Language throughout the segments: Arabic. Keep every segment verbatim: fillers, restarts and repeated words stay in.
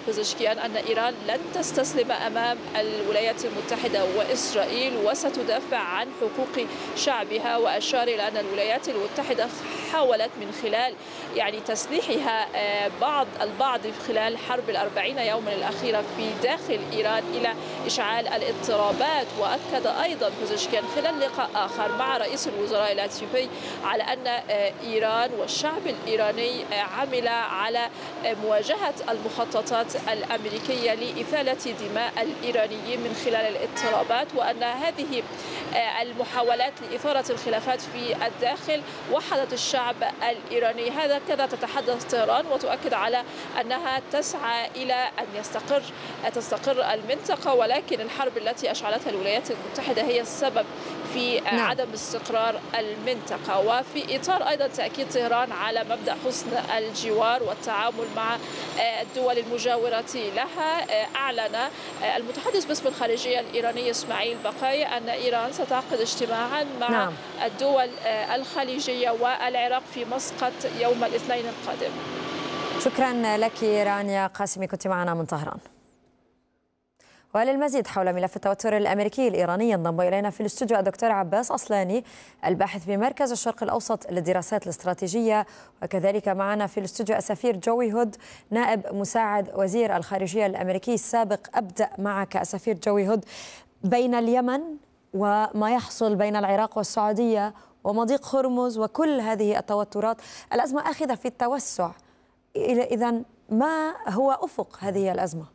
بيزشكيان أن إيران لن تستسلم أمام الولايات المتحدة وإسرائيل وستدافع عن حقوق شعبها، وأشار إلى أن الولايات المتحدة حاولت من خلال يعني تسليحها بعض البعض خلال حرب الأربعين يوما الأخيرة في داخل إيران إلى إشعال الاضطرابات. وأكد أيضا بيزشكيان خلال لقاء آخر مع رئيس الوزراء الأثيوبي على أن إيران والشعب الإيراني عمل على مواجهة المخططات الأمريكية لإثالة دماء الإيرانيين من خلال الاضطرابات، وأن هذه المحاولات لإثارة الخلافات في الداخل وحدت الشعب الإيراني. هذا كذا تتحدث طهران وتؤكد على أنها تسعى إلى أن يستقر تستقر المنطقة، ولكن الحرب التي أشعلتها الولايات المتحدة هي السبب في نعم. عدم استقرار المنطقة. وفي إطار أيضا تأكيد طهران على مبدأ حسن الجوار والتعامل مع الدول المجاورة لها، أعلن المتحدث باسم الخارجية الإيراني إسماعيل بقاي أن إيران ستعقد اجتماعا مع نعم. الدول الخليجية والعراق في مسقط يوم الاثنين القادم. شكرا لك رانيا قاسمي، كنت معنا من طهران. وللمزيد حول ملف التوتر الأمريكي الإيراني ينضم إلينا في الاستوديو الدكتور عباس أصلاني، الباحث بمركز الشرق الأوسط للدراسات الاستراتيجية، وكذلك معنا في الاستوديو السفير جوي هود نائب مساعد وزير الخارجية الأمريكي السابق. أبدأ معك السفير جوي هود، بين اليمن وما يحصل بين العراق والسعودية ومضيق هرمز وكل هذه التوترات، الأزمة آخذة في التوسع، إذن ما هو أفق هذه الأزمة؟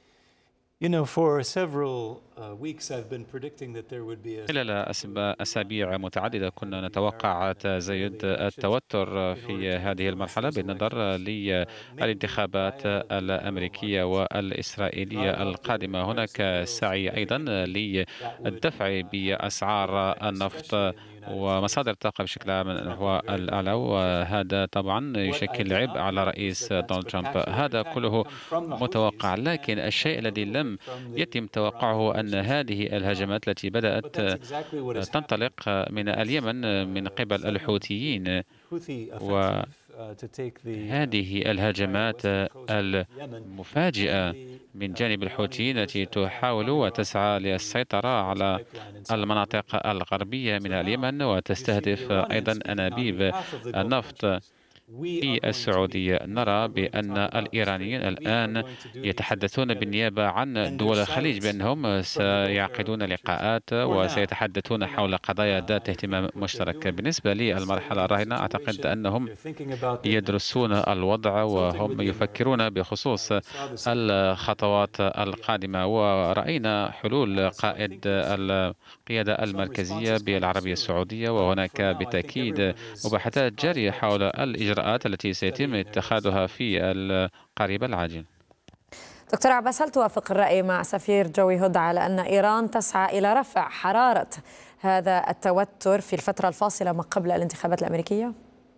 خلال أسابيع متعددة كنا نتوقع تزايد التوتر في هذه المرحلة بالنظر للانتخابات الأمريكية والإسرائيلية القادمة. هناك سعي أيضا للدفع بأسعار النفط ومصادر الطاقة بشكل عام هو الأعلى، وهذا طبعا يشكل عبء على رئيس دونالد ترامب. هذا كله متوقع، لكن الشيء الذي لم يتم توقعه أن هذه الهجمات التي بدأت تنطلق من اليمن من قبل الحوثيين، وهذه الهجمات المفاجئة من جانب الحوثيين التي تحاول وتسعى للسيطرة على المناطق الغربية من اليمن وتستهدف أيضا أنابيب النفط في السعودية. نرى بأن الإيرانيين الآن يتحدثون بالنيابة عن دول الخليج بأنهم سيعقدون لقاءات وسيتحدثون حول قضايا ذات اهتمام مشترك. بالنسبة للمرحلة الراهنة أعتقد أنهم يدرسون الوضع وهم يفكرون بخصوص الخطوات القادمة، ورأينا حلول قائد القيادة المركزية بالعربية السعودية، وهناك بالتأكيد مباحثات جارية حول الإجراءات التي سيتم اتخاذها في القريب العاجل. دكتور عباس، هل توافق الرأي مع سفير جوي هود على أن إيران تسعى إلى رفع حرارة هذا التوتر في الفترة الفاصلة ما قبل الانتخابات الأمريكية؟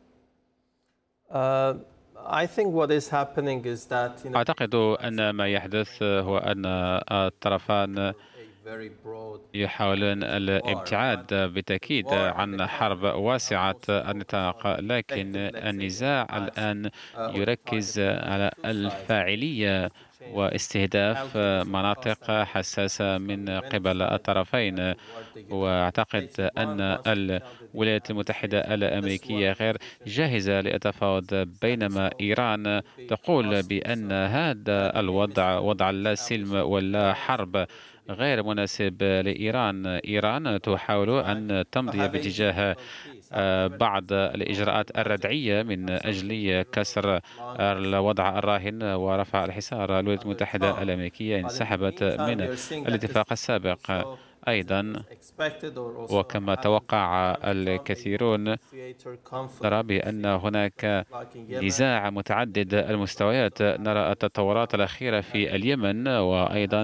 أعتقد أن ما يحدث هو أن الطرفان يحاولون الابتعاد بالتأكيد عن حرب واسعة النطاق، لكن النزاع الآن يركز على الفاعلية واستهداف مناطق حساسة من قبل الطرفين. وأعتقد أن الولايات المتحدة الأمريكية غير جاهزة للتفاوض، بينما إيران تقول بأن هذا الوضع وضع لا سلم ولا حرب غير مناسب لإيران. إيران تحاول أن تمضي باتجاه بعض الإجراءات الردعية من أجل كسر الوضع الراهن ورفع الحصار. الولايات المتحدة الأمريكية انسحبت من الاتفاق السابق أيضا، وكما توقع الكثيرون نرى بأن هناك نزاع متعدد المستويات. نرى التطورات الأخيرة في اليمن، وأيضا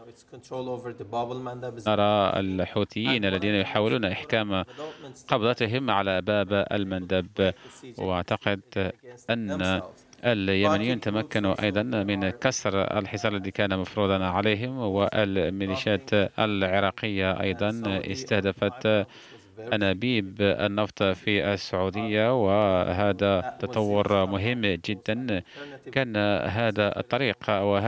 نرى الحوثيين الذين يحاولون إحكام قبضتهم على باب المندب. وأعتقد أن اليمنيون تمكنوا أيضا من كسر الحصار الذي كان مفروضا عليهم، والميليشيات العراقية أيضا استهدفت أنابيب النفط في السعودية، وهذا تطور مهم جدا. كان هذا الطريق